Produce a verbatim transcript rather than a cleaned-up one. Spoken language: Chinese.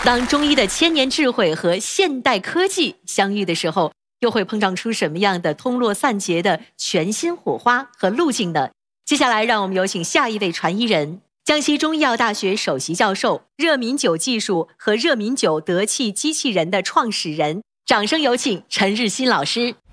当中医的千年智慧和现代科技相遇的时候，又会碰撞出什么样的通络散结的全新火花和路径呢？接下来，让我们有请下一位传译人，江西中医药大学首席教授、热敏酒技术和热敏酒得气机器人的创始人。掌声有请陈日新老师。